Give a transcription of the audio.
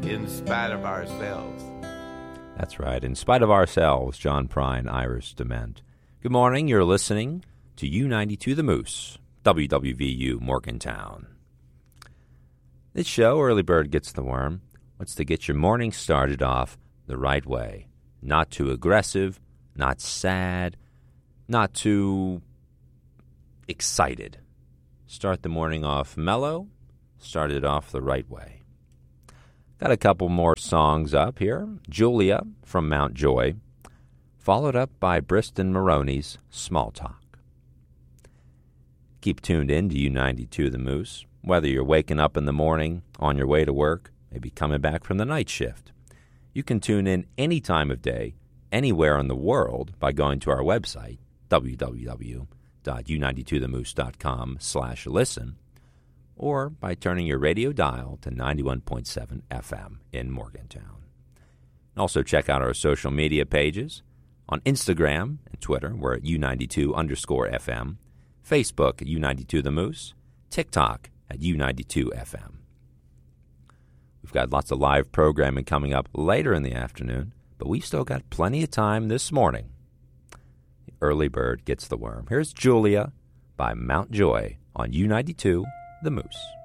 in spite of ourselves. That's right. In spite of ourselves, John Prine, Iris Dement. Good morning. You're listening to U92 The Moose, WWVU Morgantown. This show, Early Bird Gets the Worm, wants to get your morning started off the right way. Not too aggressive, not sad, not too excited. Start the morning off mellow, start it off the right way. Got a couple more songs up here. Julia from Mount Joy, followed up by Briston Maroney's Small Talk. Keep tuned in to U92 The Moose, whether you're waking up in the morning, on your way to work, maybe coming back from the night shift. You can tune in any time of day, anywhere in the world, by going to our website, www.u92themoose.com/listen, or by turning your radio dial to 91.7 FM in Morgantown. Also check out our social media pages. On Instagram and Twitter, we're at U92_FM, Facebook at U92 The Moose, TikTok at U92 FM. We've got lots of live programming coming up later in the afternoon, but we've still got plenty of time this morning. The early bird gets the worm. Here's Julia by Mount Joy on U92 The Moose.